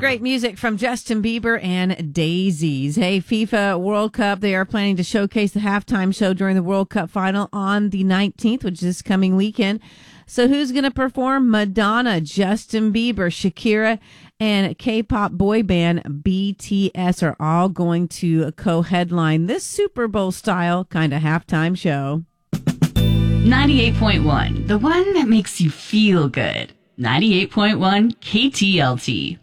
Great music from Justin Bieber and Daisies. Hey, FIFA World Cup, they are planning to showcase the halftime show during the World Cup final on the 19th, which is this coming weekend. So who's going to perform? Madonna, Justin Bieber, Shakira, and K-pop boy band BTS are all going to co-headline this Super Bowl style kind of halftime show. 98.1, the one that makes you feel good. 98.1 KTLT.